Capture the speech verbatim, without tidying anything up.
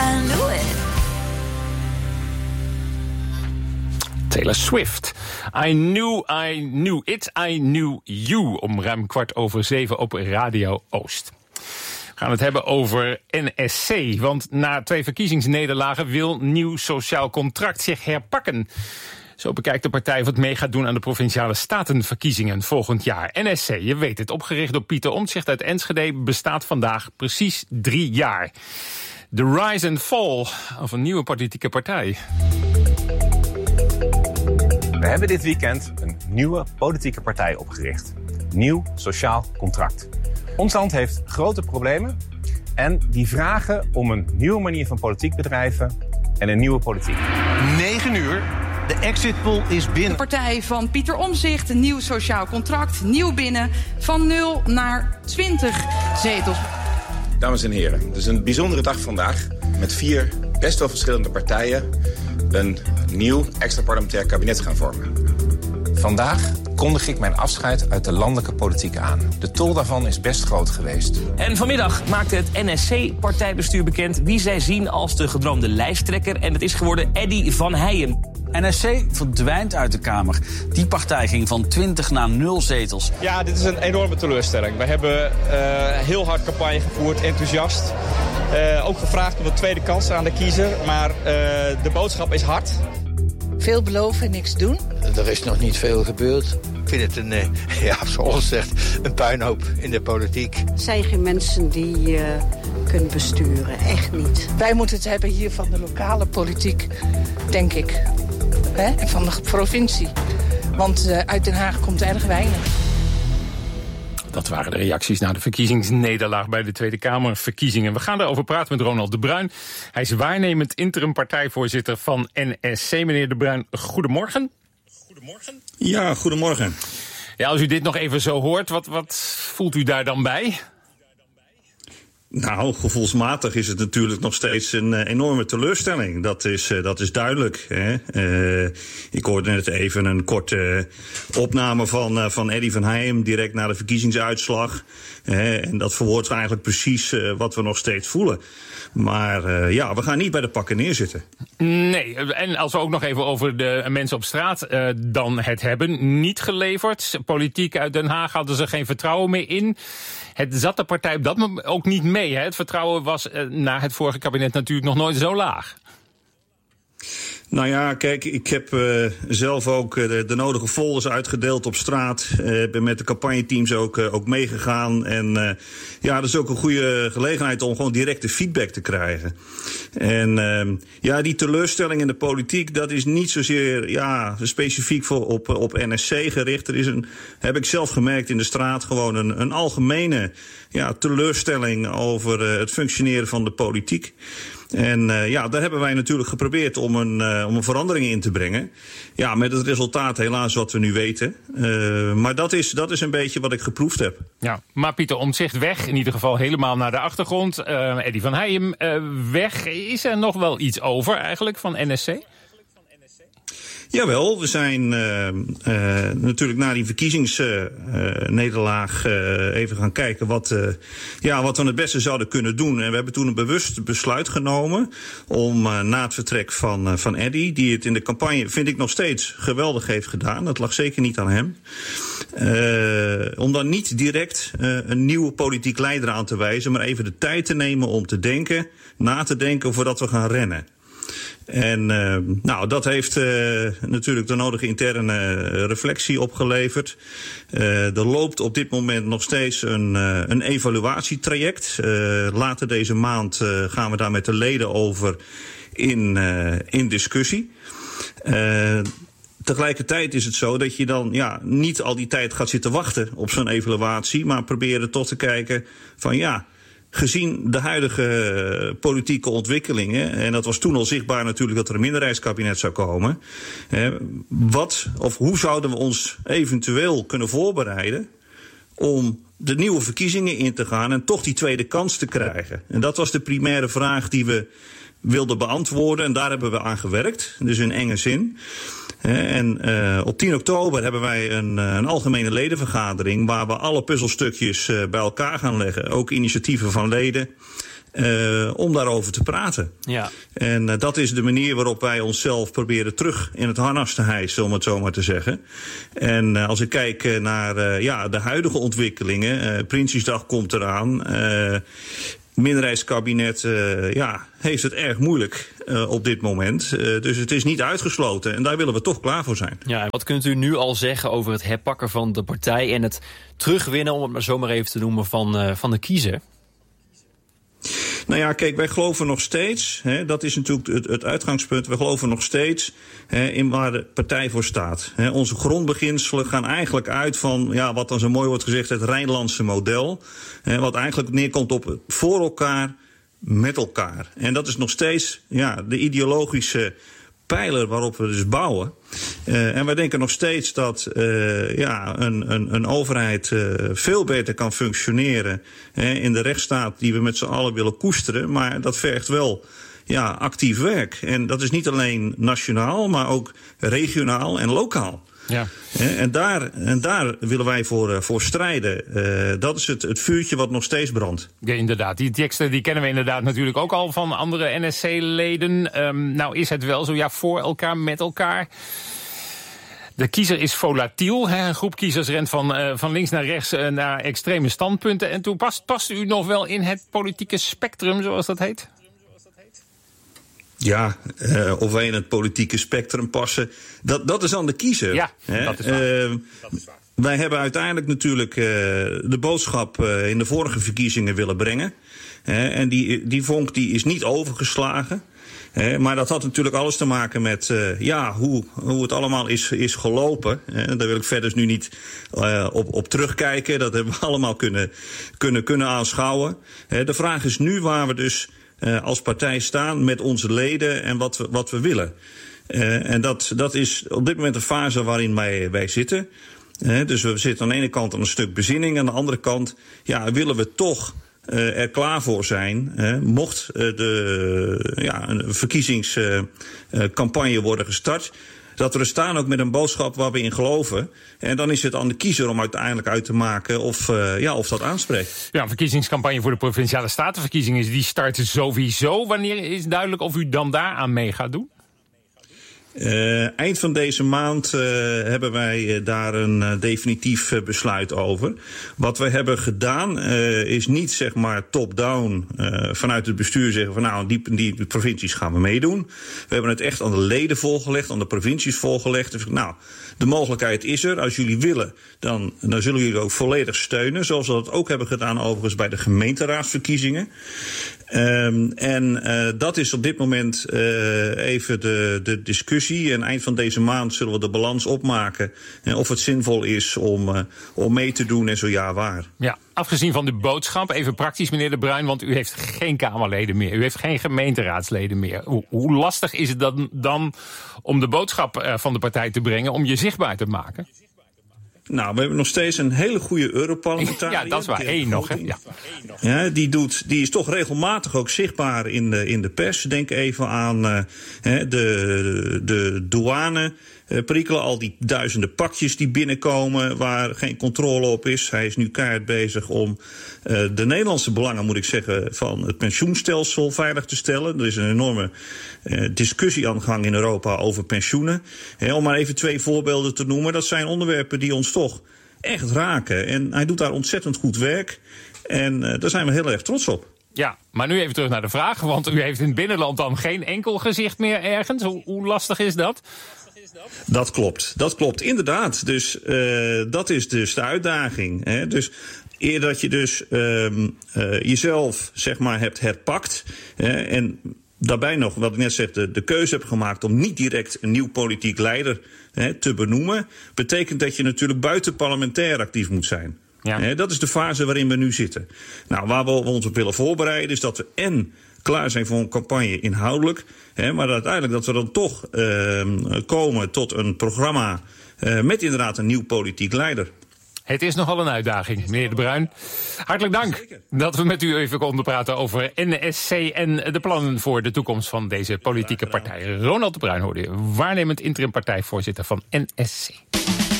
I knew it. Taylor Swift. I knew, I knew it, I knew you. Om ruim kwart over zeven op Radio Oost. We gaan het hebben over N S C. Want na twee verkiezingsnederlagen wil Nieuw Sociaal Contract zich herpakken. Zo bekijkt de partij wat mee gaat doen aan de Provinciale Statenverkiezingen volgend jaar. N S C, je weet het, opgericht door Pieter Omtzigt uit Enschede, bestaat vandaag precies drie jaar. The rise and fall of een nieuwe politieke partij. We hebben dit weekend een nieuwe politieke partij opgericht. Nieuw Sociaal Contract. Ons land heeft grote problemen en die vragen om een nieuwe manier van politiek bedrijven en een nieuwe politiek. negen uur, de exit poll is binnen. De partij van Pieter Omtzigt, een nieuw sociaal contract, nieuw binnen, van nul naar twintig zetels. Dames en heren, het is een bijzondere dag vandaag met vier best wel verschillende partijen een nieuw extraparlementair kabinet gaan vormen. Vandaag kondig ik mijn afscheid uit de landelijke politiek aan. De tol daarvan is best groot geweest. En vanmiddag maakte het N S C-partijbestuur bekend wie zij zien als de gedroomde lijsttrekker. En het is geworden Eddy van Heijem. N S C verdwijnt uit de Kamer. Die partij ging van twintig naar nul zetels. Ja, dit is een enorme teleurstelling. We hebben uh, heel hard campagne gevoerd, enthousiast. Uh, ook gevraagd om een tweede kans aan de kiezer. Maar uh, de boodschap is hard. Veel beloven, niks doen. Er is nog niet veel gebeurd. Ik vind het een, uh, ja, zoals zegt, een puinhoop in de politiek. Er zijn geen mensen die uh, kunnen besturen, echt niet. Wij moeten het hebben hier van de lokale politiek, denk ik. Hè? En van de provincie. Want uh, uit Den Haag komt erg weinig. Dat waren de reacties na de verkiezingsnederlaag bij de Tweede Kamerverkiezingen. We gaan daarover praten met Ronald de Bruin. Hij is waarnemend interim partijvoorzitter van N S C. Meneer de Bruin, goedemorgen. Goedemorgen. Ja, goedemorgen. Ja, als u dit nog even zo hoort, wat, wat voelt u daar dan bij? Nou, gevoelsmatig is het natuurlijk nog steeds een uh, enorme teleurstelling. Dat is, uh, dat is duidelijk. Hè? Uh, ik hoorde net even een korte uh, opname van, uh, van Eddy van Heijem direct na de verkiezingsuitslag. Uh, en dat verwoordt eigenlijk precies uh, wat we nog steeds voelen. Maar uh, ja, we gaan niet bij de pakken neerzitten. Nee, en als we ook nog even over de mensen op straat uh, dan het hebben. Niet geleverd. Politiek uit Den Haag hadden ze geen vertrouwen meer in. Het zat de partij op dat moment ook niet mee. Hè? Het vertrouwen was uh, na het vorige kabinet natuurlijk nog nooit zo laag. Nou ja, kijk, ik heb uh, zelf ook uh, de, de nodige folders uitgedeeld op straat. Uh, ben met de campagneteams ook, uh, ook meegegaan. En uh, ja, dat is ook een goede gelegenheid om gewoon directe feedback te krijgen. En uh, ja, die teleurstelling in de politiek, dat is niet zozeer ja, specifiek voor op, op N S C gericht. Er is een, heb ik zelf gemerkt in de straat, gewoon een, een algemene ja, teleurstelling over uh, het functioneren van de politiek. En uh, ja, daar hebben wij natuurlijk geprobeerd om een, uh, om een verandering in te brengen. Ja, met het resultaat helaas wat we nu weten. Uh, maar dat is, dat is een beetje wat ik geproefd heb. Ja, maar Pieter Omtzigt weg, in ieder geval helemaal naar de achtergrond. Uh, Eddy van Heijem uh, weg. Is er nog wel iets over eigenlijk van N S C? Jawel, we zijn uh, uh, natuurlijk na die verkiezingsnederlaag uh, uh, even gaan kijken wat, uh, ja, wat we het beste zouden kunnen doen. En we hebben toen een bewust besluit genomen om uh, na het vertrek van, uh, van Eddy, die het in de campagne, vind ik nog steeds, geweldig heeft gedaan. Dat lag zeker niet aan hem. Uh, om dan niet direct uh, een nieuwe politiek leider aan te wijzen, maar even de tijd te nemen om te denken, na te denken voordat we gaan rennen. En uh, nou, dat heeft uh, natuurlijk de nodige interne reflectie opgeleverd. Uh, er loopt op dit moment nog steeds een, uh, een evaluatietraject. Uh, later deze maand uh, gaan we daar met de leden over in, uh, in discussie. Uh, Tegelijkertijd is het zo dat je dan ja, niet al die tijd gaat zitten wachten op zo'n evaluatie, maar proberen toch te kijken van ja, gezien de huidige politieke ontwikkelingen, en dat was toen al zichtbaar natuurlijk dat er een minderheidskabinet zou komen, hè, wat of hoe zouden we ons eventueel kunnen voorbereiden om de nieuwe verkiezingen in te gaan en toch die tweede kans te krijgen. En dat was de primaire vraag die we wilden beantwoorden en daar hebben we aan gewerkt, dus in enge zin. En uh, op tien oktober hebben wij een, een algemene ledenvergadering waar we alle puzzelstukjes uh, bij elkaar gaan leggen. Ook initiatieven van leden. Uh, om daarover te praten. Ja. En uh, dat is de manier waarop wij onszelf proberen terug in het harnas te hijsen, om het zo maar te zeggen. En uh, als ik kijk uh, naar uh, ja, de huidige ontwikkelingen, uh, Prinsjesdag komt eraan. Uh, minderheidskabinet uh, ja, heeft het erg moeilijk uh, op dit moment. Uh, dus het is niet uitgesloten en daar willen we toch klaar voor zijn. Ja, wat kunt u nu al zeggen over het herpakken van de partij en het terugwinnen, om het maar zo maar even te noemen, van, uh, van de kiezer? Nou ja, kijk, wij geloven nog steeds, hè, dat is natuurlijk het, het uitgangspunt, we geloven nog steeds hè, in waar de partij voor staat. Hè, onze grondbeginselen gaan eigenlijk uit van, ja, wat dan zo mooi wordt gezegd, het Rijnlandse model. Hè, wat eigenlijk neerkomt op voor elkaar, met elkaar. En dat is nog steeds ja, de ideologische pijler waarop we dus bouwen. Uh, en wij denken nog steeds dat uh, ja, een, een, een overheid uh, veel beter kan functioneren hè, in de rechtsstaat die we met z'n allen willen koesteren. Maar dat vergt wel ja, actief werk. En dat is niet alleen nationaal, maar ook regionaal en lokaal. Ja. En daar, en daar willen wij voor, voor strijden. Uh, dat is het, het vuurtje wat nog steeds brandt. Ja, inderdaad. Die teksten die kennen we inderdaad natuurlijk ook al van andere N S C-leden. Um, nou is het wel zo, ja, voor elkaar, met elkaar. De kiezer is volatiel. Hè? Een groep kiezers rent van, uh, van links naar rechts uh, naar extreme standpunten. En toen past, past u nog wel in het politieke spectrum, zoals dat heet? Ja, uh, of wij in het politieke spectrum passen, dat, dat is aan de kiezer. Ja, hè? dat is waar. Uh, dat is waar. Wij hebben uiteindelijk natuurlijk uh, de boodschap uh, in de vorige verkiezingen willen brengen. Uh, en die, die vonk die is niet overgeslagen. Uh, maar dat had natuurlijk alles te maken met uh, ja, hoe, hoe het allemaal is, is gelopen. Uh, daar wil ik verder nu niet uh, op, op terugkijken. Dat hebben we allemaal kunnen, kunnen, kunnen aanschouwen. Uh, de vraag is nu waar we dus Uh, als partij staan met onze leden en wat we, wat we willen. Uh, en dat, dat is op dit moment een fase waarin wij, wij zitten. Uh, dus we zitten aan de ene kant aan een stuk bezinning. Aan de andere kant ja, willen we toch uh, er klaar voor zijn. Uh, mocht uh, de, ja, een verkiezingscampagne uh, worden gestart, dat we er staan ook met een boodschap waar we in geloven. En dan is het aan de kiezer om uiteindelijk uit te maken of, uh, ja, of dat aanspreekt. Ja, een verkiezingscampagne voor de Provinciale Statenverkiezingen die starten sowieso. Wanneer is duidelijk of u dan daaraan mee gaat doen? Uh, eind van deze maand uh, hebben wij uh, daar een uh, definitief uh, besluit over. Wat we hebben gedaan uh, is niet zeg maar top-down uh, vanuit het bestuur zeggen van nou die, die provincies gaan we meedoen. We hebben het echt aan de leden voorgelegd, aan de provincies voorgelegd. Dus, nou, de mogelijkheid is er. Als jullie willen, dan, dan zullen jullie ook volledig steunen. Zoals we dat ook hebben gedaan overigens bij de gemeenteraadsverkiezingen. Um, en uh, dat is op dit moment uh, even de, de discussie. En eind van deze maand zullen we de balans opmaken. En of het zinvol is om, uh, om mee te doen en zo ja waar. Ja, afgezien van de boodschap, even praktisch meneer De Bruin, want u heeft geen Kamerleden meer. U heeft geen gemeenteraadsleden meer. Hoe, hoe lastig is het dan, dan om de boodschap uh, van de partij te brengen, om je zichtbaar te maken? Nou, we hebben nog steeds een hele goede Europarlementariër. Ja, dat is waar. Eén nog, hè? Ja. Ja, die, doet, die is toch regelmatig ook zichtbaar in de, in de pers. Denk even aan uh, de, de douane. Uh, perikelen, al die duizenden pakjes die binnenkomen waar geen controle op is. Hij is nu keihard bezig om uh, de Nederlandse belangen, moet ik zeggen, van het pensioenstelsel veilig te stellen. Er is een enorme uh, discussie aan de gang in Europa over pensioenen. He, om maar even twee voorbeelden te noemen. Dat zijn onderwerpen die ons toch echt raken. En hij doet daar ontzettend goed werk. En uh, daar zijn we heel erg trots op. Ja, maar nu even terug naar de vraag. Want u heeft in het binnenland dan geen enkel gezicht meer ergens. Hoe, hoe lastig is dat? Dat klopt, dat klopt inderdaad. Dus uh, dat is dus de uitdaging. Hè? Dus eer dat je dus uh, uh, jezelf zeg maar hebt herpakt hè, en daarbij nog, wat ik net zeg, de, de keuze hebt gemaakt om niet direct een nieuw politiek leider hè, te benoemen, betekent dat je natuurlijk buitenparlementair actief moet zijn. Ja. Hè, dat is de fase waarin we nu zitten. Nou, waar we ons op willen voorbereiden is dat we en klaar zijn voor een campagne inhoudelijk, hè, maar uiteindelijk dat we dan toch uh, komen tot een programma uh, met inderdaad een nieuw politiek leider. Het is nogal een uitdaging, meneer De Bruin. Hartelijk dank Zeker. dat we met u even konden praten over N S C en de plannen voor de toekomst van deze politieke partij. Ronald De Bruin hoorde u, waarnemend interim partijvoorzitter van N S C.